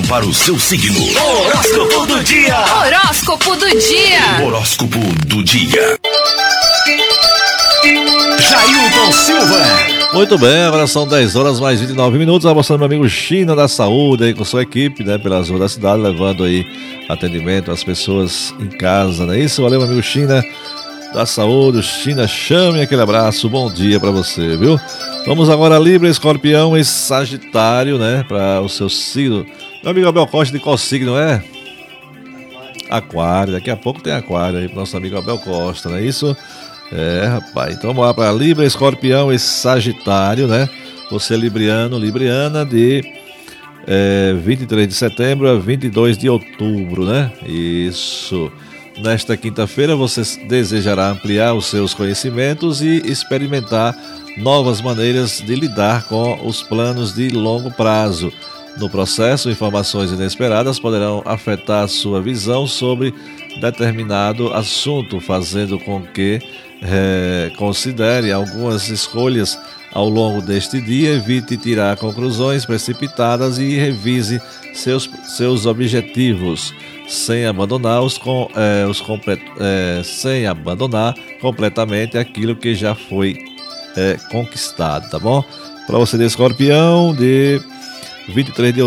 para o seu signo. Horóscopo do dia. Horóscopo do dia. Horóscopo do dia. Jailton Silva. Muito bem, agora são 10 horas mais 29 minutos, abraçando meu amigo China da Saúde aí com sua equipe, né, pelas ruas da cidade, levando aí atendimento às pessoas em casa, não é isso? Valeu, meu amigo China da Saúde. China, chame, aquele abraço, bom dia pra você, viu? Vamos agora a Libra, Escorpião e Sagitário, né, para o seu signo. Meu amigo Abel Costa, de qual signo é? Aquário, daqui a pouco tem Aquário aí pro nosso amigo Abel Costa, não é isso? É, rapaz, então vamos lá para Libra, Escorpião e Sagitário, né? Você libriano, libriana de 23 de setembro a 22 de outubro, né? Isso. Nesta quinta-feira você desejará ampliar os seus conhecimentos e experimentar novas maneiras de lidar com os planos de longo prazo. No processo, informações inesperadas poderão afetar a sua visão sobre determinado assunto, fazendo com que considere algumas escolhas ao longo deste dia, evite tirar conclusões precipitadas e revise seus objetivos, sem abandonar sem abandonar completamente aquilo que já foi conquistado, tá bom? Para você de Escorpião, de 23 de